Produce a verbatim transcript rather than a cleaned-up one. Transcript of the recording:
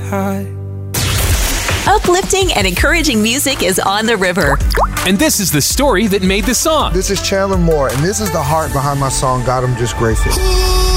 high. Uplifting and encouraging music is on the river. And this is the story that made the song. This is Chandler Moore, and this is the heart behind my song, God, I'm Just Grateful.